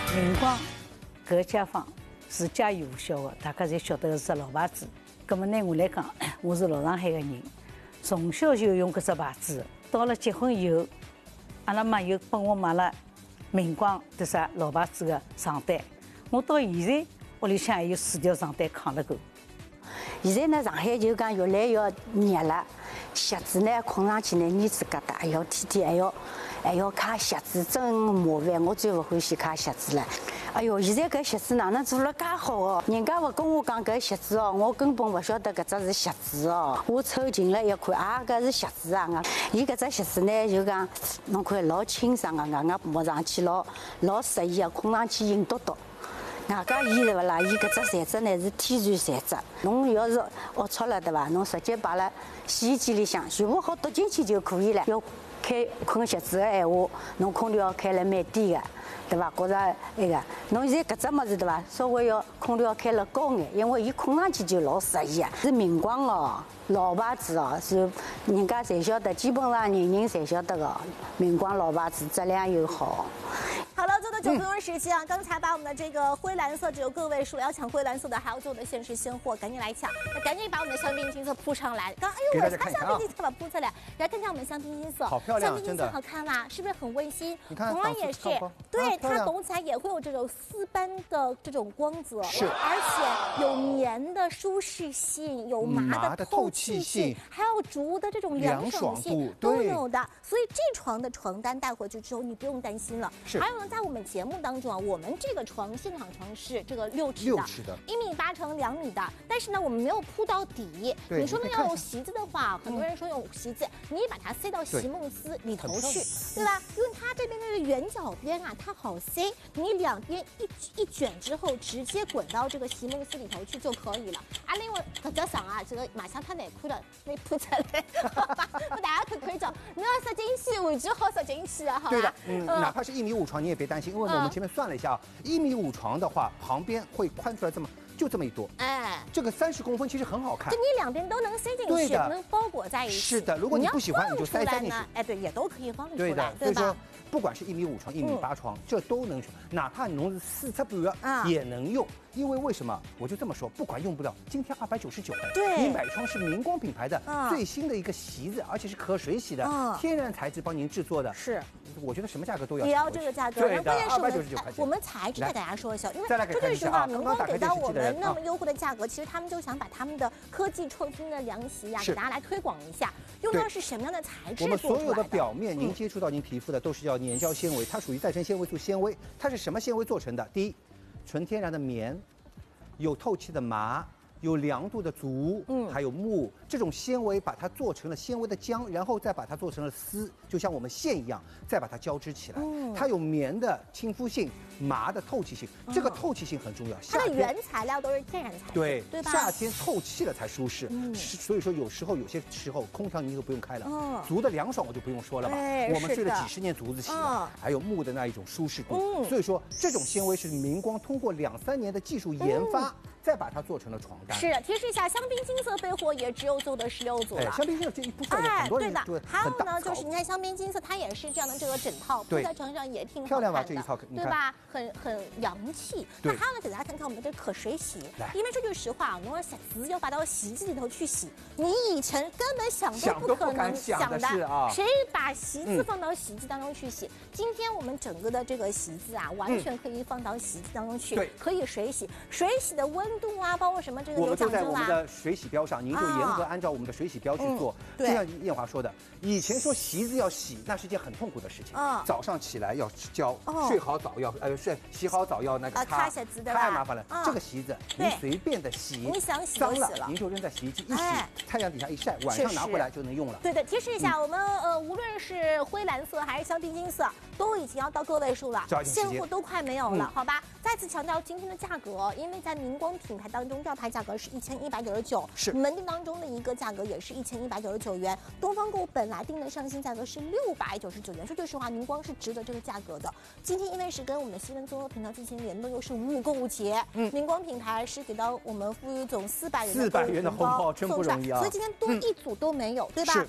明光搿家坊是家喻户晓的，大家侪晓得是老牌子。葛么呢，我来讲，我是老上海个人，从小就用搿只牌子。到了结婚以后，阿拉妈又帮我买了明光的啥老牌子的床单。我到现在屋里向还有4条床单扛了够。 现在呢，上海就讲越来越热了，席子呢困上去呢，黏子疙瘩，还要天天还要揩席子，真麻烦。我最不欢喜揩席子了。哎哟，现在搿席子哪能做了介好哦？人家勿跟我讲搿席子哦，我根本勿晓得搿只是席子哦。我凑近了一看，啊，搿是席子啊！伊搿只席子呢，就讲侬看老清爽个，硬硬摸上去老适意个，困上去硬嘟嘟。外加伊是勿啦？伊搿只材质呢是天然材质，侬要是龌龊了对伐？侬直接摆辣洗衣机里向，全部好倒进去就可以了。要开困席子个闲话，侬空调开了蛮低个。对伐？觉着那个，侬现在搿只物事对伐？稍微要空调开了高眼，因为伊困上去就老适意啊。是明光哦，老牌子哦，是人家侪晓得，基本上人人侪晓得个。明光老牌子，质量又好。 好了，最后的9分钟时间啊，刚才把我们的这个灰蓝色只有个位数，要抢灰蓝色的还有最后的限时现货，赶紧来抢！那赶紧把我们的香槟金色铺上来。刚哎呦，我擦，香槟金色把铺出来，来看看我们香槟金色， 好漂亮， 香槟金色好看吗？是不是很温馨？ 你看， 同样也是，对它抖起来也会有这种丝般的这种光泽， 是， 而且有棉的舒适性，有麻的透气性，还有竹的这种凉爽性都有的。所以这床的床单带回去之后，你不用担心了。 是， 还有呢，在我们节目当中啊，我们这个床现场床是这个6尺的，1.8米乘2米的，但是呢，我们没有铺到底。你说呢？要用席子的话，很多人说用席子，你把它塞到席梦思里头去，对吧？因为它这边的圆角边啊，它好塞，你两边一卷之后，直接滚到这个席梦思里头去就可以了。啊，另外搿只床啊，这个马上太难看了，没铺出来，我大家可以讲，你要塞进去，位置好塞进去啊，好吧？ 对的，哪怕是1.5米床，你也别担心，因为我们前面算了一下啊，1.5米床的话，旁边会宽出来就这么一多，哎，这个30公分其实很好看， 就你两边都能塞进去，能包裹在一起。 是的，如果你不喜欢，你就塞进去， 哎，对，也都可以放出来， 对的，所以说不管是1.5米床、1.8米床，这都能用，哪怕侬是4尺半也能用。因为为什么？我就这么说，不管用不了，今天299， 对， 你买床是明光品牌的最新的一个席子，而且是可水洗的，天然材质帮您制作的， 是， 我觉得什么价格都要， 也要这个价格， 对的 ，299 块钱。 我们材质给大家说一下，因为这句实话，明光给到我们那么优惠的价格，其实他们就想把他们的科技创新的凉席呀，给大家来推广一下。用到是什么样的材质？ 我们所有的表面，您接触到您皮肤的都是叫粘胶纤维，它属于再生纤维素纤维，它是什么纤维做成的？第一，纯天然的棉。有透气的麻，有凉度的竹，还有木，这种纤维把它做成了纤维的浆，然后再把它做成了丝，就像我们线一样，再把它交织起来。它有棉的亲肤性，麻的透气性，这个透气性很重要。 它的原材料都是天然材质，对吧？ 夏天透气了才舒适。所以说有时候空调您就不用开了，竹的凉爽我就不用说了吧。我们睡了几10年竹子席了，还有木的那一种舒适度。所以说这种纤维是明光通过2、3年的技术研发。再把它做成了床单。 是，提示一下，香槟金色备货也只有做的16组了。 香槟金色这一铺出来，很多人对的。还有呢，就是你看香槟金色，它也是这样的这个整套，铺在床上也挺漂亮吧？这一套， 对吧？很洋气。那还有呢，给大家看看我们这可水洗，因为这句实话，侬席子要把到洗衣机里头去洗，你以前根本想都不可能想的谁把席子放到洗衣机当中去洗？今天我们整个的这个席子啊，完全可以放到洗衣机当中去，可以水洗，水洗的温度啊，包括什么这个有讲究啦。 我们就在我们的水洗标上，您就严格按照我们的水洗标去做。就像艳华说的，以前说席子要洗，那是件很痛苦的事情。早上起来要浇，睡好澡要洗好澡要那个擦鞋子的， 太麻烦了。这个席子您随便的洗， 你想洗脏了您就扔在洗衣机一洗，太阳底下一晒，晚上拿回来就能用了。 对的，提示一下，我们无论是灰蓝色还是香槟金色，都已经要到个位数了，现货都快没有了，好吧？再次强调今天的价格，因为在明光品牌当中，吊牌价格是1199， 是门店当中的一个价格也是1199元。东方购本来定的上新价格是699元。说句实话，明光是值得这个价格的。今天因为是跟我们的新闻综合频道进行联动，又是5五购物节，明光品牌是给到我们付一总400元的红包，真不容易啊！ 所以今天多一组都没有，对吧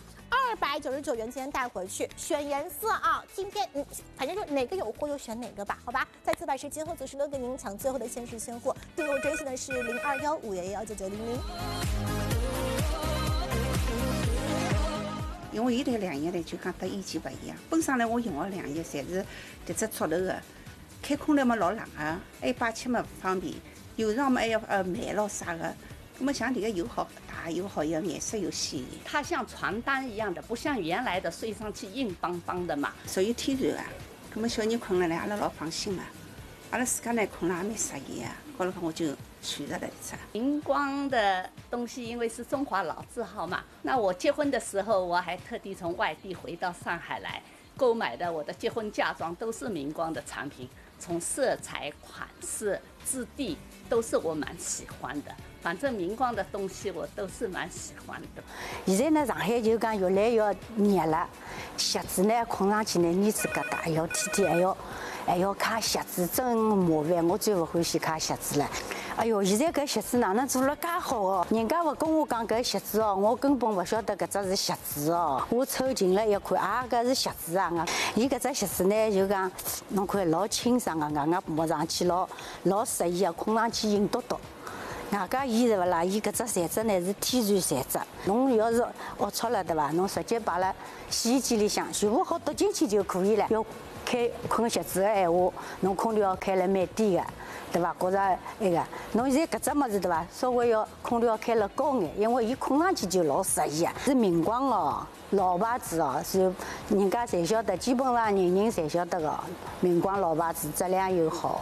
299元，今天带回去。选颜色啊，今天反正就哪个有货就选哪个吧，好吧？在自百时间后组织都给您抢最后的限时现货，订购专线的是0215119900。 因为现在两液呢，就讲和以前不一样。本身呢，我用的两液侪是迭只戳头的，开空来嘛老冷啊，还摆起嘛不方便，有时候嘛还要慢咯啥的。那么像这个又好大又好，要颜色又鲜艳。 它像床单一样的，不像原来的睡上去硬邦邦的嘛。 属于天然啊，那么小人困了呢，阿拉老放心嘛。阿拉自家呢困了也蛮适宜啊，后来我就选择了一只。 明光的东西，因为是中华老字号嘛，那我结婚的时候，我还特地从外地回到上海来购买的，我的结婚嫁妆都是明光的产品，从色彩、款式、质地都是我蛮喜欢的。反正明光的东西我都是蛮喜欢的。 现在呢，上海就讲越来越热了，鞋子呢困上去呢，黏子疙瘩，还要天天还要揩鞋子，真麻烦。我最不欢喜揩鞋子了。哎哟，现在搿鞋子哪能做了介好哦？人家勿跟我讲搿鞋子哦，我根本勿晓得搿只是鞋子哦。我凑近了一看，啊，搿是鞋子啊！伊搿只鞋子呢，就讲侬看老清爽个，硬硬摸上去老适宜个，困上去硬嘟嘟。外加伊是勿啦？伊搿只材质呢是天然材质，侬要是龌龊了对伐？侬直接摆辣洗衣机里向，全部好倒进去就可以了。要开困鞋子个闲话，侬空调开了蛮低个，对伐？觉着那个，侬现在搿只物事对伐？稍微要空调开了高眼，因为伊困上去就老适宜啊。是明光哦，老牌子哦，是人家侪晓得，基本上人人侪晓得个。明光老牌子，质量又好。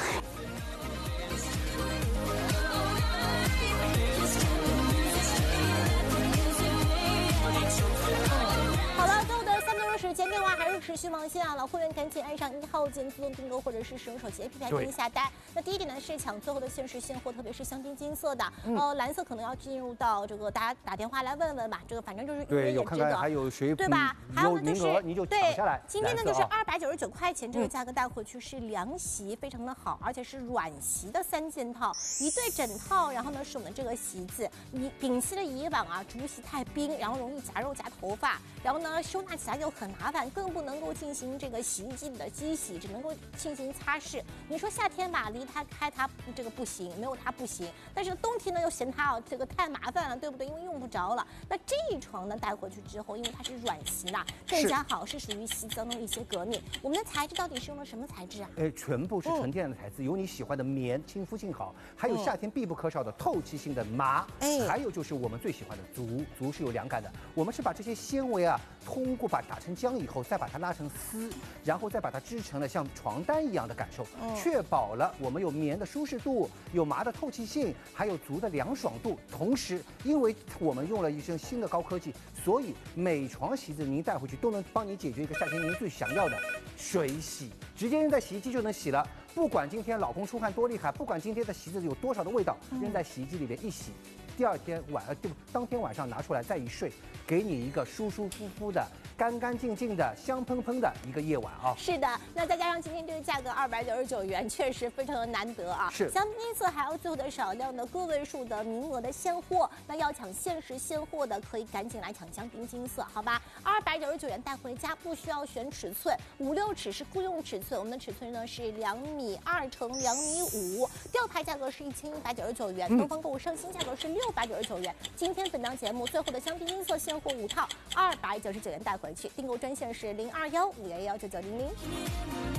前电话还是持续忙线啊，老会员赶紧按上1号键自动订购，或者是使用手机 APP 进行下单。那第一点呢是抢最后的限时现货，特别是香槟金色的，蓝色可能要进入到这个大家打电话来问问吧，这个反正就是对，有看看还有谁对吧？还有呢就是你就抢下来。 今天呢就是299块钱这个价格带回去是凉席，非常的好，而且是软席的3件套，1对整套，然后呢是我们这个席子，摒弃了以往啊竹席太冰，然后容易夹肉夹头发，然后呢收纳起来又很麻烦，更不能够进行这个洗衣机里的机洗，只能够进行擦拭。你说夏天吧，离它开它这个不行，没有它不行，但是冬天呢又嫌它这个太麻烦了，对不对？因为用不着了。那这一床呢带回去之后，因为它是软席啦，更加好，是属于洗澡的一些革命。我们的材质到底是用了什么材质啊？ 全部是纯天然的材质，有你喜欢的棉，亲肤性好，还有夏天必不可少的透气性的麻，还有就是我们最喜欢的竹是有凉感的。我们是把这些纤维啊，通过把打成浆以后，再把它拉成丝，然后再把它织成了像床单一样的感受，确保了我们有棉的舒适度，有麻的透气性，还有竹的凉爽度。同时，因为我们用了一些新的高科技，所以每床席子您带回去都能帮你解决一个夏天您最想要的水洗，直接扔在洗衣机就能洗了。不管今天老公出汗多厉害，不管今天的席子有多少的味道，扔在洗衣机里面一洗，第二天当天晚上拿出来再一睡，给你一个舒舒服服的、干干净净的、香喷喷的一个夜晚啊！ 是的，那再加上今天这个价格299元，确实非常的难得啊！ 是香槟金色还有最后的少量的个位数的名额的现货，那要抢限时现货的，可以赶紧来抢香槟金色，好吧？299元带回家，不需要选尺寸，5、6尺是雇佣尺寸，我们的尺寸呢是2.2米乘2.5米，吊牌价格是1199元，东方购物上新价格是699元。今天本档节目最后的香槟金色现货5套，299元带回去，订购专线是0215119900。